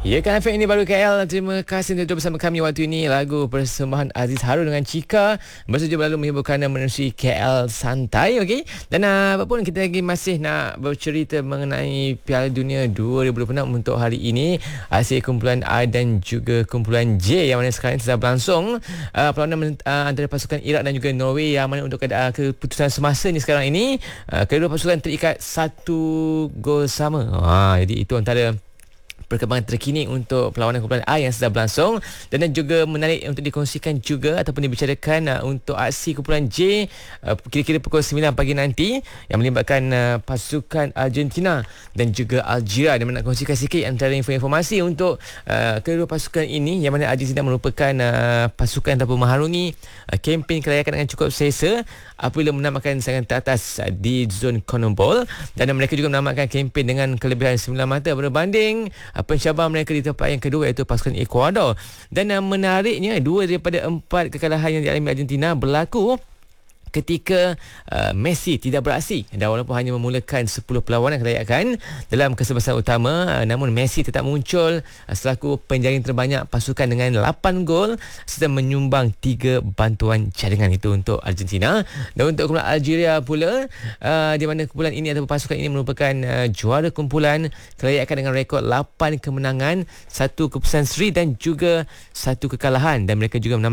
Ya kan, Afiq, ini baru KL. Terima kasih untuk bersama kami waktu ini. Lagu persembahan Aziz Harun dengan Cika bersedia lalu menghiburkan dan menerusi KL Santai. Okey. Dan apapun, kita lagi masih nak bercerita mengenai Piala Dunia 2026 untuk hari ini. Hasil kumpulan A dan juga kumpulan J yang mana sekarang sedang berlangsung. Perlawanan antara pasukan Iraq dan juga Norway yang mana untuk keputusan semasa ni sekarang ini, kedua pasukan terikat 1 gol sama. Jadi itu antara perkembangan terkini untuk perlawanan kumpulan A yang sedang berlangsung, dan juga menarik untuk dikongsikan juga ataupun dibicarakan untuk aksi kumpulan J kira-kira pukul 9 pagi nanti yang melibatkan pasukan Argentina dan juga Algeria. Dan nak kongsikan sikit antara informasi untuk kedua pasukan ini, yang mana Argentina merupakan pasukan ataupun mengharungi kempen kelayakan dengan cukup selesa apabila menamakan saingan teratas di zon CONMEBOL, dan mereka juga menamakan kempen dengan kelebihan 9 mata berbanding pencabar mereka di tempat yang kedua, iaitu pasukan Ecuador. Dan menariknya, 2 daripada 4 kekalahan yang dialami Argentina berlaku ketika Messi tidak beraksi. Dan walaupun hanya memulakan 10 perlawanan kelayakan dalam kesebelasan utama, namun Messi tetap muncul selaku penjaring terbanyak pasukan dengan 8 gol serta menyumbang 3 bantuan cadangan. Itu untuk Argentina. Dan untuk kumpulan Algeria pula, di mana kumpulan ini atau pasukan ini merupakan juara kumpulan kelayakan dengan rekod 8 kemenangan, 1 keputusan seri dan juga 1 kekalahan, dan mereka juga